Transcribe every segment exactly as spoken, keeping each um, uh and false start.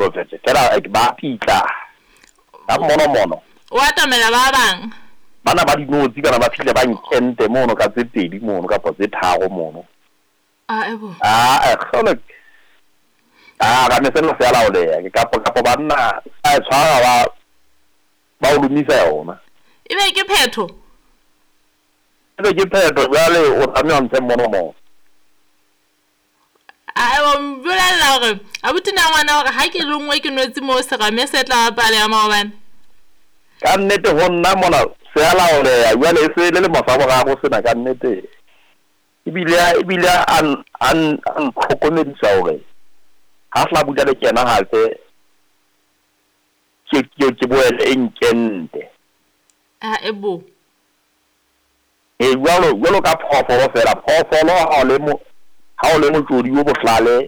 profete fela ke ba pitla ka mono mono wa tamela ba bang bana ba dinotsi kana ba file ba nkente mono ka tse pedi mono ka potse tharo mono a ebo ah khole ah ga me seno se ala ole ke ka ka banna a tshwara ba ba o lumisa yona ebe ke phetho ebe ke phetho jale o tsamaya ntse mono mono a ebo mbolella gore abuti na ngwana gore ha ke lengwe ke notsi mo se ga me se tla pale ya maobane ka nnete go nna mona se ala ole ya jale se le le mafabo ga go sena ka nnete ibile ibile an an an khokomedisa gore ha fla buta le kena hape ke ke ke boele enkente a ebo e jalo jalo ka phofolo fela phofolo ha le mo ha o le mo tsodi o bohlale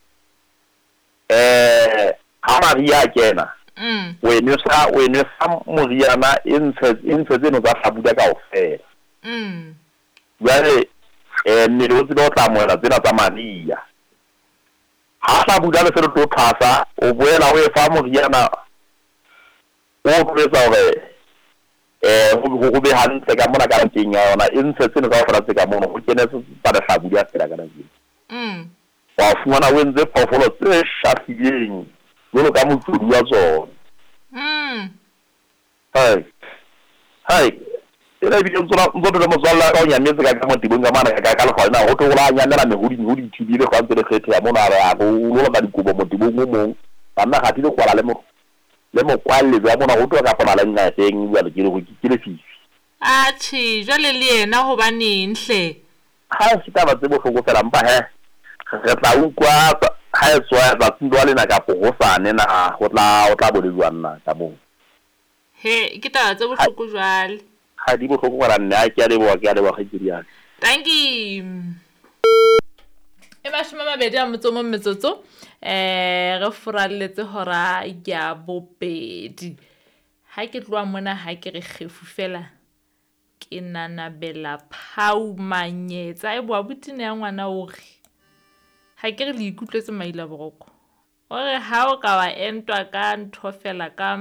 eh ha maria kena mm wena sa wena sa moriana intse intse tseno tsa hlabuda ka ofela mm jale eh mmele o tsela o tla moela tsena tsa maria ha hlabuda le se tlo thasa o boela o e fa moriana o tloetsa gore eh go be hantle ka mona ka nteng ya yona intse tseno ka ofela tse ka mono go kene se pa le hlabuda fela ka nna mm wa fumana wentse phofolo tse shafileng jalo ka motsodi wa tsona mm hai hai ela bi tsona ntse le motswalla ka o nyametse ka ka motibong ka mana ka ka le gona go tlola nyamela mehudi mehudi tibile go ntse le kgethe ya mona ra go lo ka dikubo motibong mo mo bana ga tile kwala le mo le mo kwalle ya mona go tloga ka pona le nna teng ya le ke go ke le fifi a tshi jwale le yena go bane nhle ha se ta ba tse bohloko fela mpa he re tla utlwa ha e tswa ba tsindwa lena ka go sane na go tla o tla bolelwa nna ka mo he ke taba tse bohloko jwale ha di bohloko gore nne a ke a leboa ke a leboa ge ke diana thank you e mashome mabedi a motso mo metsotso eh re foralletse hora ya bobedi ha ke tloa mona ha ke re kgefu fela ke nanabela phaumanyetsa e boa botine ya ngwana o re ha ke re le ikutlwetse maila boroko ore ha o ka wa entwa ka ntho fela ka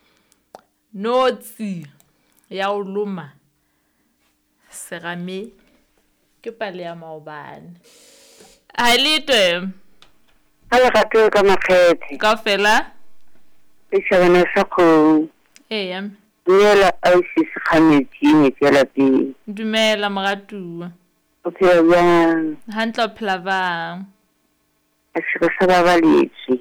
notsi ya o loma serame ke pale ya maobane a litwe ala ka tlo ka makgethe ka fela e shebana sa go eh am yela a se se khametse ne tsela pe dumela moratua o phela ya hantla phela ba a se go sa ba baletsi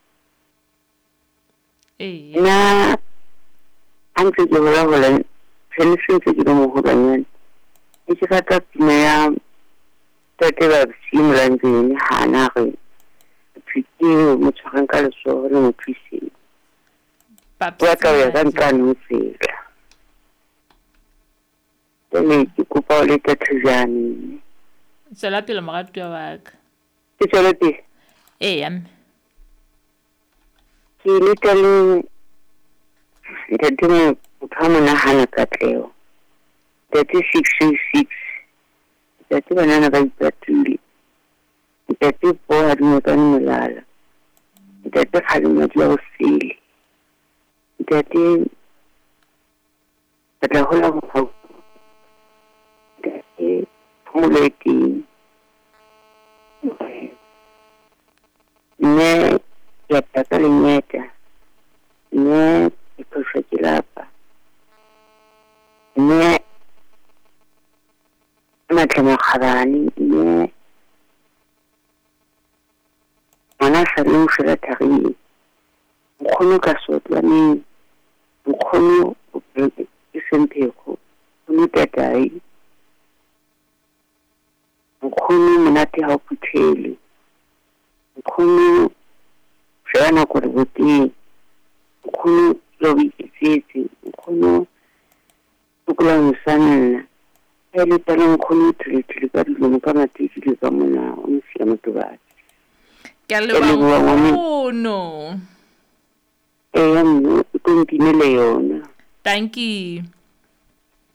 eh na antse ke bola bola fense ke ke mo go bana e ke ka tsina ya tete ba simolantse ni hana re phike mo tshwarang ka leso le mo thusi wa ka ya ka ntlano fela tene ke kopa le ka tshjane tsela pele moratua wa ka ke tsela pele eh am ke le tele tete mo phamo na hana ka tleo tete six six tete banana ba ipatuli tete po ha di ka nmelala tete ga di mo di o sele tete tete hola mo fa tete muleti ne ya tata le nyeta ne ikhosa kilapa ne matlama khabani ne mana sa le mfela thari mkhono ka sotla ni mkhono isempeko ni tatai mkhono monate ha o phuthele mkhono fela ko re boteng mkhono lo bitsetse mkhono ukula msanna ele tala mkhono tlethle ka dilo ka matiki le ka mona o mfila motobati ke le ba no eh mo ko ntinele yona thank you